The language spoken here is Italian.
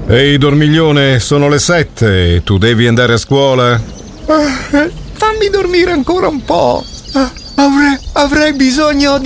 Ehi, dormiglione, sono le 7. Tu devi andare a scuola? Fammi dormire ancora un po'. Avrei bisogno